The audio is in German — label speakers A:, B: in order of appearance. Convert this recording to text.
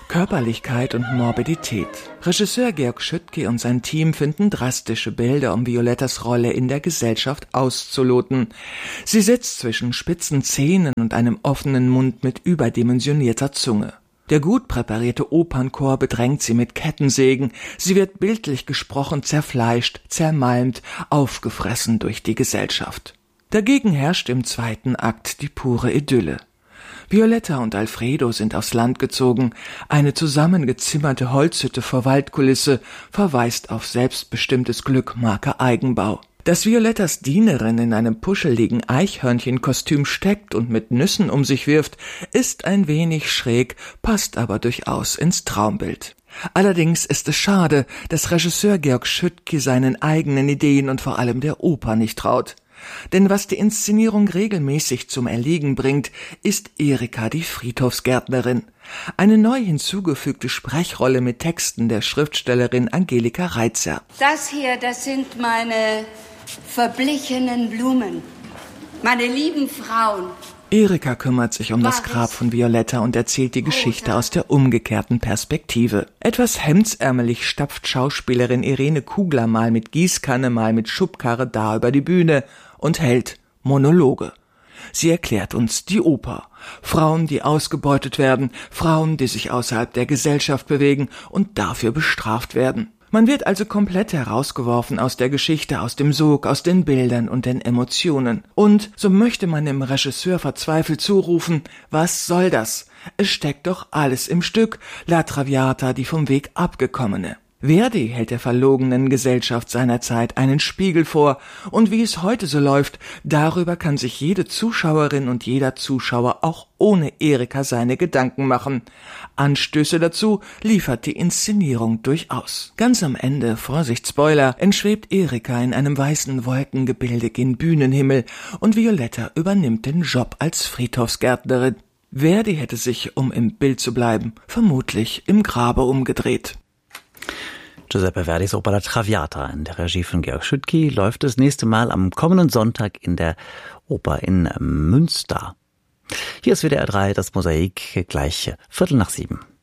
A: Körperlichkeit und Morbidität. Regisseur Georg Schüttke und sein Team finden drastische Bilder, um Violettas Rolle in der Gesellschaft auszuloten. Sie sitzt zwischen spitzen Zähnen und einem offenen Mund mit überdimensionierter Zunge. Der gut präparierte Opernchor bedrängt sie mit Kettensägen. Sie wird bildlich gesprochen zerfleischt, zermalmt, aufgefressen durch die Gesellschaft. Dagegen herrscht im zweiten Akt die pure Idylle. Violetta und Alfredo sind aufs Land gezogen. Eine zusammengezimmerte Holzhütte vor Waldkulisse verweist auf selbstbestimmtes Glück, Marke Eigenbau. Dass Violettas Dienerin in einem puscheligen Eichhörnchenkostüm steckt und mit Nüssen um sich wirft, ist ein wenig schräg, passt aber durchaus ins Traumbild. Allerdings ist es schade, dass Regisseur Georg Schüttke seinen eigenen Ideen und vor allem der Oper nicht traut. Denn was die Inszenierung regelmäßig zum Erliegen bringt, ist Erika die Friedhofsgärtnerin. Eine neu hinzugefügte Sprechrolle mit Texten der Schriftstellerin Angelika Reitzer.
B: Das sind meine verblichenen Blumen, meine lieben Frauen.
A: Erika kümmert sich um das Grab von Violetta und erzählt die Geschichte aus der umgekehrten Perspektive. Etwas hemdsärmelig stapft Schauspielerin Irene Kugler mal mit Gießkanne, mal mit Schubkarre da über die Bühne und hält Monologe. Sie erklärt uns die Oper. Frauen, die ausgebeutet werden, Frauen, die sich außerhalb der Gesellschaft bewegen und dafür bestraft werden. Man wird also komplett herausgeworfen aus der Geschichte, aus dem Sog, aus den Bildern und den Emotionen. Und so möchte man dem Regisseur verzweifelt zurufen, was soll das? Es steckt doch alles im Stück, La Traviata, die vom Weg abgekommene. Verdi hält der verlogenen Gesellschaft seiner Zeit einen Spiegel vor, und wie es heute so läuft, darüber kann sich jede Zuschauerin und jeder Zuschauer auch ohne Erika seine Gedanken machen. Anstöße dazu liefert die Inszenierung durchaus. Ganz am Ende, Vorsicht Spoiler, entschwebt Erika in einem weißen Wolkengebilde gen Bühnenhimmel und Violetta übernimmt den Job als Friedhofsgärtnerin. Verdi hätte sich, um im Bild zu bleiben, vermutlich im Grabe umgedreht.
C: Giuseppe Verdis Oper La Traviata in der Regie von Georg Schüttke läuft das nächste Mal am kommenden Sonntag in der Oper in Münster. Hier ist WDR 3, das Mosaik, gleich 6:15.